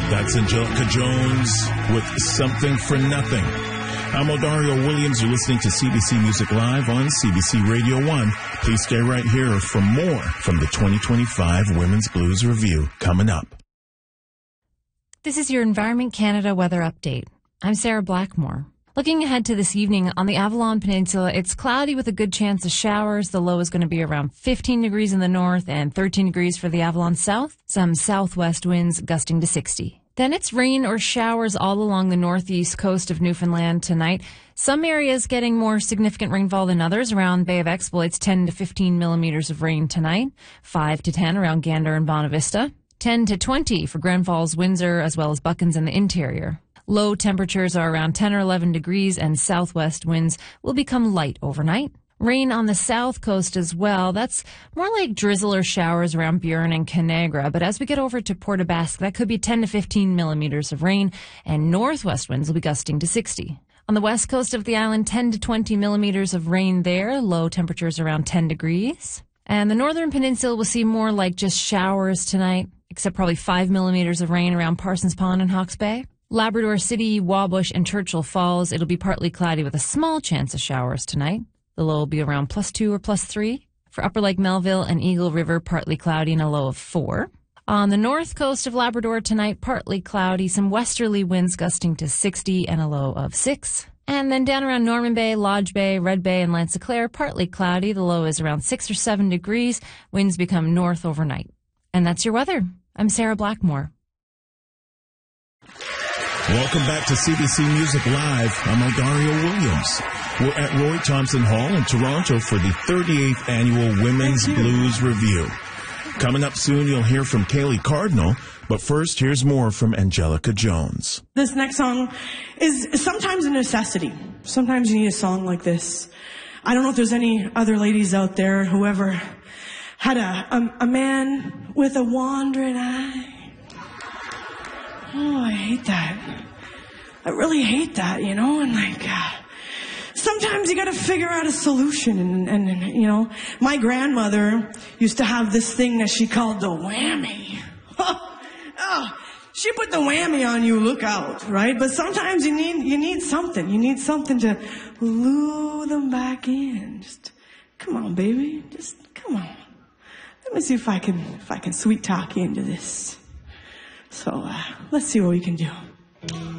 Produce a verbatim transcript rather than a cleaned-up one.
That's Angelica Jones with Something for Nothing. I'm Odario Williams. You're listening to C B C Music Live on C B C Radio one. Please stay right here for more from the twenty twenty-five Women's Blues Review coming up. This is your Environment Canada weather update. I'm Sarah Blackmore. Looking ahead to this evening on the Avalon Peninsula, it's cloudy with a good chance of showers. The low is going to be around fifteen degrees in the north and thirteen degrees for the Avalon South. Some southwest winds gusting to sixty. Then it's rain or showers all along the northeast coast of Newfoundland tonight. Some areas getting more significant rainfall than others. Around Bay of Exploits, ten to fifteen millimeters of rain tonight. five to ten around Gander and Bonavista. ten to twenty for Grand Falls, Windsor, as well as Buckens in the interior. Low temperatures are around ten or eleven degrees, and southwest winds will become light overnight. Rain on the south coast as well. That's more like drizzle or showers around Burin and Canagra. But as we get over to Port aux Basques, that could be ten to fifteen millimeters of rain, and northwest winds will be gusting to sixty. On the west coast of the island, ten to twenty millimeters of rain there. Low temperatures around ten degrees. And the northern peninsula will see more like just showers tonight, except probably five millimeters of rain around Parsons Pond and Hawke's Bay. Labrador City, Wabush, and Churchill Falls, it'll be partly cloudy with a small chance of showers tonight. The low will be around plus two or plus three. For Upper Lake Melville and Eagle River, partly cloudy and a low of four. On the north coast of Labrador tonight, partly cloudy, some westerly winds gusting to sixty and a low of six. And then down around Norman Bay, Lodge Bay, Red Bay, and Lanse-Claire, partly cloudy. The low is around six or seven degrees. Winds become north overnight. And that's your weather. I'm Sarah Blackmore. Welcome back to C B C Music Live. I'm Odario Williams. We're at Roy Thompson Hall in Toronto for the thirty-eighth Annual Women's Blues Review. Coming up soon, you'll hear from Kaylee Cardinal, but first, here's more from Angelica Jones. This next song is sometimes a necessity. Sometimes you need a song like this. I don't know if there's any other ladies out there who ever had a, a, a man with a wandering eye. Oh, I hate that. I really hate that, you know, and like, uh, sometimes you gotta figure out a solution, and, and, and, you know, my grandmother used to have this thing that she called the whammy. Oh, she put the whammy on you, look out, right? But sometimes you need, you need something. You need something to lure them back in. Just, come on, baby. Just, come on. Let me see if I can, if I can sweet talk you into this. So, uh, let's see what we can do.